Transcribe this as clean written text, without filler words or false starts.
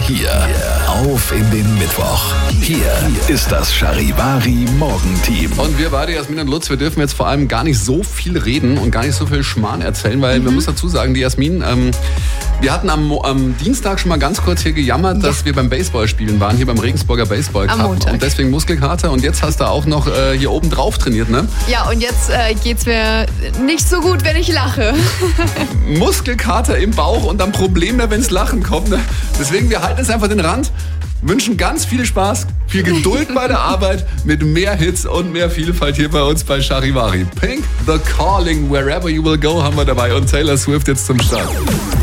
hier auf in den Mittwoch. Hier ist das Charivari Morgenteam. Und wir beide, Jasmin und Lutz, wir dürfen jetzt vor allem gar nicht so viel reden und gar nicht so viel Schmarrn erzählen, weil man muss dazu sagen, die Jasmin, wir hatten am Dienstag schon mal ganz kurz hier gejammert, dass wir beim Baseballspielen waren, hier beim Regensburger Baseball Cup. Und deswegen Muskelkater. Und jetzt hast du auch noch hier oben drauf trainiert, ne? Ja, und jetzt geht's mir nicht so gut, wenn ich lache. Muskelkater im Bauch und dann Probleme, wenn's Lachen kommt. Ne? Deswegen, wir halten jetzt einfach den Rand. Wünschen ganz viel Spaß, viel Geduld bei der Arbeit mit mehr Hits und mehr Vielfalt hier bei uns bei Charivari. Pink, The Calling, Wherever You Will Go haben wir dabei und Taylor Swift jetzt zum Start.